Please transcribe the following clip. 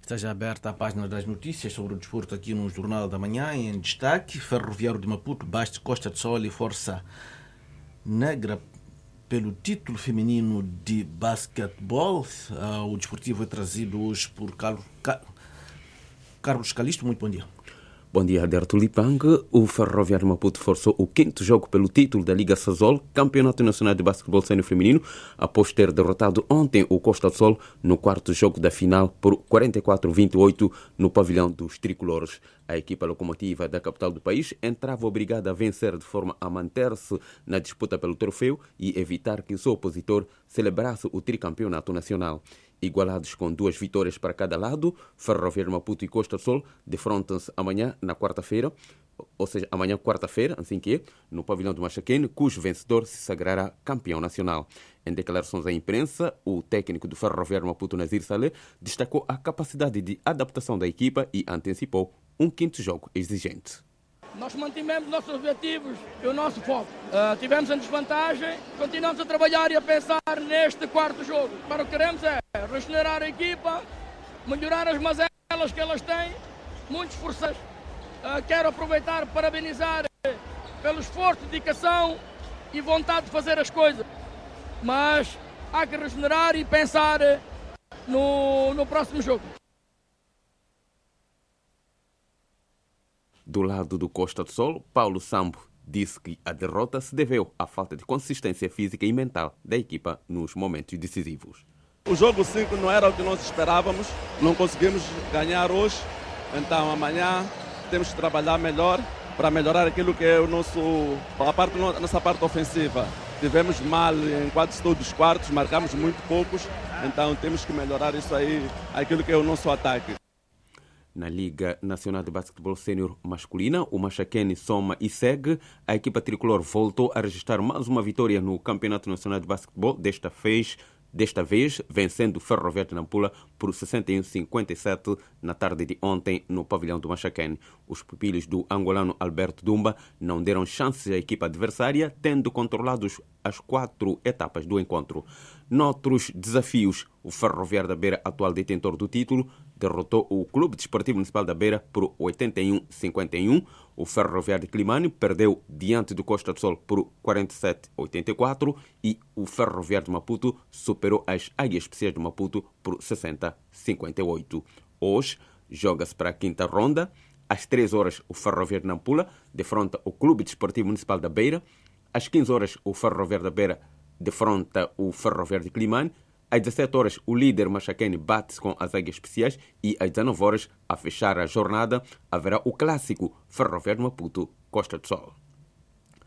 Esteja aberta a página das notícias sobre o desporto aqui no Jornal da Manhã. Em destaque, Ferroviário de Maputo bate Costa de Sol e Força Negra pelo título feminino de basquetebol. O desportivo é trazido hoje por Carlos Calisto. Muito bom dia. Bom dia, Aderto Lipang. O Ferroviário de Maputo forçou o quinto jogo pelo título da Liga Sazol, Campeonato Nacional de Basquetebol Sénior Feminino, após ter derrotado ontem o Costa do Sol no quarto jogo da final por 44-28 no pavilhão dos tricolores. A equipa locomotiva da capital do país entrava obrigada a vencer de forma a manter-se na disputa pelo troféu e evitar que o seu opositor celebrasse o tricampeonato nacional. Igualados com 2 vitórias para cada lado, Ferroviário de Maputo e Costa do Sol defrontam-se amanhã, na quarta-feira, ou seja, amanhã, quarta-feira, assim que é, no pavilhão do Machaquene, cujo vencedor se sagrará campeão nacional. Em declarações à imprensa, o técnico do Ferroviário de Maputo, Nazir Saleh, destacou a capacidade de adaptação da equipa e antecipou um quinto jogo exigente. Nós mantivemos nossos objetivos e o nosso foco. Tivemos em desvantagem, continuamos a trabalhar e a pensar neste quarto jogo. Para o que queremos é regenerar a equipa, melhorar as mazelas que elas têm, muitos esforços. Quero aproveitar para parabenizar pelo esforço, dedicação e vontade de fazer as coisas. Mas há que regenerar e pensar no próximo jogo. Do lado do Costa do Sol, Paulo Sambo disse que a derrota se deveu à falta de consistência física e mental da equipa nos momentos decisivos. O jogo 5 não era o que nós esperávamos, não conseguimos ganhar hoje, então amanhã temos que trabalhar melhor para melhorar aquilo que é a nossa parte ofensiva. Tivemos mal em quase todos os quartos, marcamos muito poucos, então temos que melhorar isso aí, aquilo que é o nosso ataque. Na Liga Nacional de Basquetebol Sénior Masculina, o Machaquene soma e segue. A equipa tricolor voltou a registrar mais uma vitória no Campeonato Nacional de Basquetebol, desta vez vencendo o Ferroviário de Nampula por 61-57 na tarde de ontem no pavilhão do Machaquene. Os pupilos do angolano Alberto Dumba não deram chances à equipa adversária, tendo controlado as 4 etapas do encontro. Noutros desafios, o Ferroviário da Beira, atual detentor do título, derrotou o Clube Desportivo Municipal da Beira por 81-51. O Ferroviário de Climane perdeu diante do Costa do Sol por 47-84 e o Ferroviário de Maputo superou as Águias Especiais de Maputo por 60-58. Hoje, joga-se para a quinta ronda. Às 3 horas, o Ferroviário de Nampula defronta o Clube Desportivo Municipal da Beira. Às 15 horas, o Ferroviário da Beira defronta o Ferroviário de Climane. Às 17 horas, o líder Machaquene bate-se com as Águias Especiais e às 19 horas, a fechar a jornada, haverá o clássico Ferroviário de Maputo, Costa do Sol.